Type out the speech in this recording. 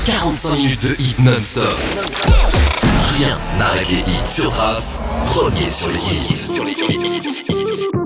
45 minutes de hit non-stop. Rien n'arrête les hits sur Trace, premier sur les hits.